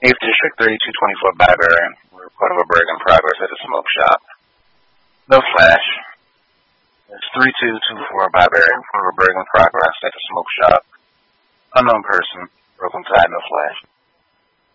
8th District, 3224 Barbarian. Report of a burglary in progress at a smoke shop. No flash. It's 3224 Barbarian. Report of a burglary in progress at a smoke shop. Unknown person. Broken tie, no flash.